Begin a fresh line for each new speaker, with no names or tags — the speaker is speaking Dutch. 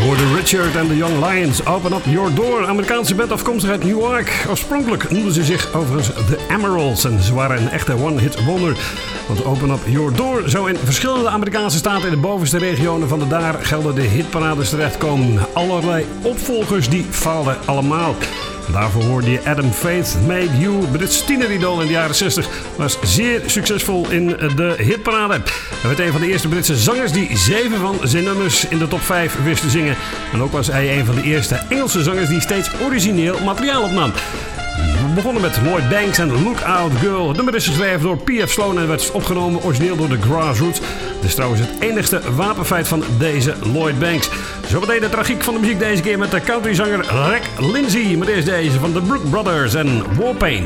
Richard and the Young Lions, Open Up Your Door. Amerikaanse band afkomstig uit New York. Oorspronkelijk noemden ze zich overigens The Emeralds en ze waren een echte one-hit wonder. Want Open Up Your Door zou in verschillende Amerikaanse staten in de bovenste regionen van de daar geldende hitparades terechtkomen. Allerlei opvolgers die faalden allemaal. Daarvoor hoorde je Adam Faith, Make You, Brits tieneridool in de jaren 60. Was zeer succesvol in de hitparade. Hij werd een van de eerste Britse zangers die 7 van zijn nummers in de top 5 wist te zingen. En ook was hij een van de eerste Engelse zangers die steeds origineel materiaal opnam. We begonnen met Lloyd Banks en Look Out Girl. Het nummer is geschreven door P.F. Sloan en werd opgenomen origineel door de Grassroots. Het is trouwens het enigste wapenfeit van deze Lloyd Banks. Zometeen de tragiek van de muziek deze keer met de countryzanger Rec Lindsay. Maar eerst deze van de Brook Brothers en Warpaint.